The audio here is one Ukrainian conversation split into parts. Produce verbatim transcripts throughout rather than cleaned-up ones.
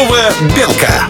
Ранкова білка.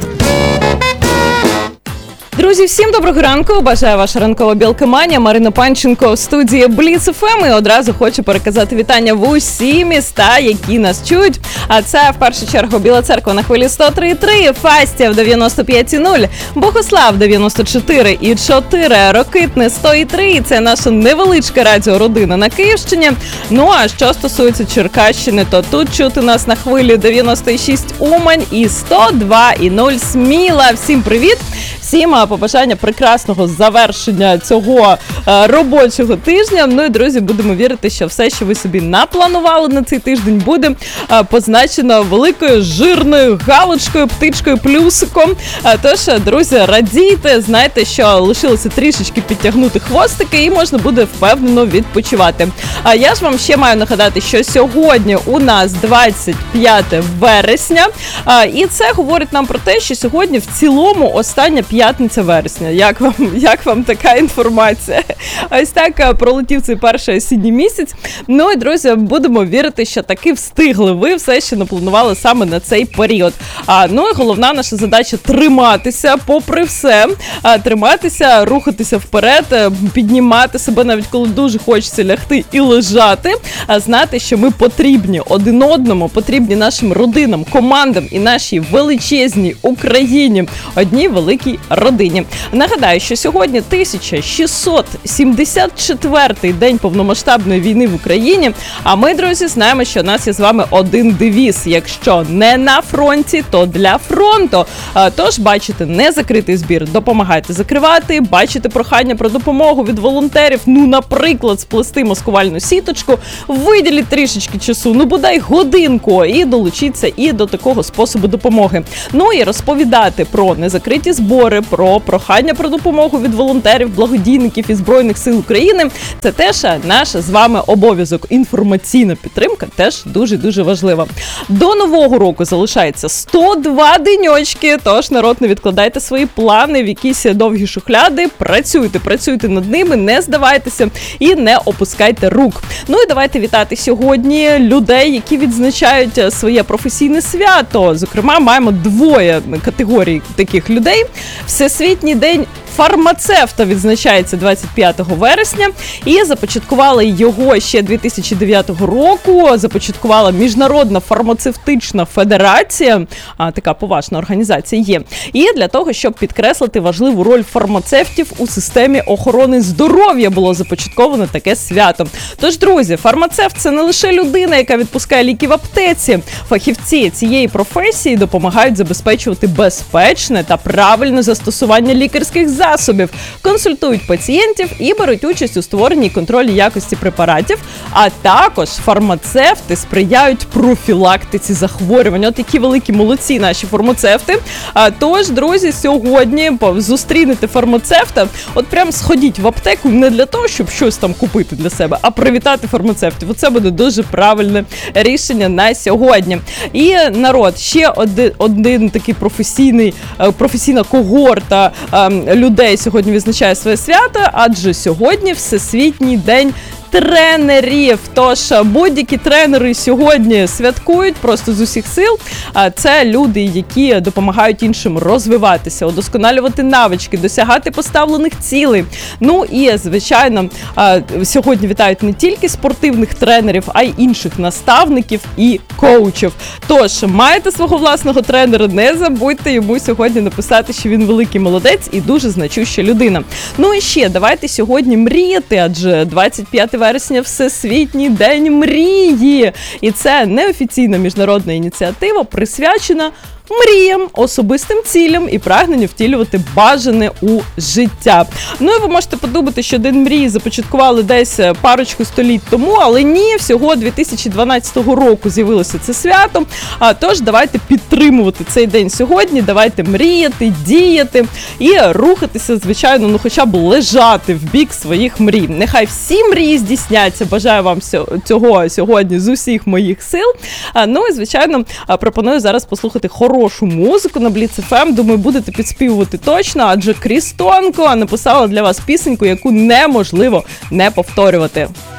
Друзі, всім доброго ранку. Бажаю ваша ранкова білка Маня. Марина Панченко в студії Бліц еф ем. І одразу хочу переказати вітання в усі міста, які нас чують. А це в першу чергу Біла Церква на хвилі сто три і три, Фастів дев'яносто п'ять і нуль, Богослав дев'яносто чотири і чотири, Рокитне сто і три. Це наша невеличка радіородина на Київщині. Ну а що стосується Черкащини, то тут чути нас на хвилі дев'яносто шість Умань і сто два і нуль Сміла. Всім привіт! Всім побажання прекрасного завершення цього е, робочого тижня. Ну і, друзі, будемо вірити, що все, що ви собі напланували на цей тиждень, буде е, позначено великою жирною галочкою, птичкою, плюсиком. Е, тож, друзі, радійте, знайте, що лишилося трішечки підтягнути хвостики і можна буде впевнено відпочивати. А я ж вам ще маю нагадати, що сьогодні у нас двадцять п'яте вересня, е, і це говорить нам про те, що сьогодні в цілому остання п'ятниця вересня. Як вам, як вам така інформація? Ось так пролетів цей перший осінній місяць. Ну і, друзі, будемо вірити, що таки встигли ви все, що напланували саме на цей період. А, ну і головна наша задача – триматися попри все. А, триматися, рухатися вперед, піднімати себе, навіть коли дуже хочеться лягти і лежати. А знати, що ми потрібні один одному, потрібні нашим родинам, командам і нашій величезній Україні, одній великій родині. Нагадаю, що сьогодні тисяча шістсот сімдесят четвертий день повномасштабної війни в Україні, а ми, друзі, знаємо, що у нас є з вами один девіз: якщо не на фронті, то для фронту. Тож, бачите незакритий збір, допомагайте закривати, бачите прохання про допомогу від волонтерів, ну, наприклад, сплести маскувальну сіточку, виділіть трішечки часу, ну, бодай годинку, і долучіться і до такого способу допомоги. Ну, і розповідати про незакриті збори, про прохання про допомогу від волонтерів, благодійників і Збройних сил України. Це теж наш з вами обов'язок. Інформаційна підтримка теж дуже-дуже важлива. До Нового року залишається сто два деньочки, тож, народ, не відкладайте свої плани в якісь довгі шухляди, працюйте, працюйте над ними, не здавайтеся і не опускайте рук. Ну і давайте вітати сьогодні людей, які відзначають своє професійне свято. Зокрема, маємо двоє категорій таких людей. Всесвітній день фармацевта відзначається двадцять п'ятого вересня, і започаткували його ще дві тисячі дев'ятого року, започаткувала Міжнародна фармацевтична федерація, а, така поважна організація є, і для того, щоб підкреслити важливу роль фармацевтів у системі охорони здоров'я, було започатковано таке свято. Тож, друзі, фармацевт – це не лише людина, яка відпускає ліки в аптеці. Фахівці цієї професії допомагають забезпечувати безпечне та правильне застосування лікарських засобів. засобів, консультують пацієнтів і беруть участь у створенні і контролі якості препаратів, а також фармацевти сприяють профілактиці захворювань. От які великі молодці наші фармацевти. А, тож, друзі, сьогодні зустрінете фармацевта, от прям сходіть в аптеку не для того, щоб щось там купити для себе, а привітати фармацевтів. Оце буде дуже правильне рішення на сьогодні. І, народ, ще один, один такий професійний, професійна когорта людей людей сьогодні відзначає своє свято, адже сьогодні Всесвітній день тренерів. Тож будь-які тренери сьогодні святкують просто з усіх сил. Це люди, які допомагають іншим розвиватися, удосконалювати навички, досягати поставлених цілей. Ну і, звичайно, сьогодні вітають не тільки спортивних тренерів, а й інших наставників і коучів. Тож, маєте свого власного тренера, не забудьте йому сьогодні написати, що він великий молодець і дуже значуща людина. Ну і ще, давайте сьогодні мріяти, адже двадцять п'яте вересня – Всесвітній день мрії. І це неофіційна міжнародна ініціатива, присвячена мріям, особистим цілям і прагненню втілювати бажане у життя. Ну і ви можете подумати, що День мрії започаткували десь парочку століть тому, але ні, всього дві тисячі дванадцятого року з'явилося це свято. А тож давайте підтримувати цей день сьогодні, давайте мріяти, діяти і рухатися, звичайно, ну хоча б лежати в бік своїх мрій. Нехай всі мрії здійсняться. Бажаю вам цього сьогодні з усіх моїх сил. Ну і, звичайно, пропоную зараз послухати хорошу хорошу музику на Бліц еф ем. Думаю, будете підспівувати точно, адже Крістонко написала для вас пісеньку, яку неможливо не повторювати.